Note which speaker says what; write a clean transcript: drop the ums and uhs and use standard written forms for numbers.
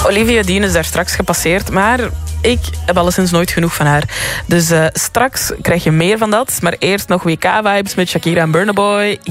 Speaker 1: Olivia Dean is daar straks gepasseerd, maar ik heb alleszins nooit genoeg van haar. Dus straks krijg je meer van dat. Maar eerst nog WK-vibes met Shakira en Burna Boy.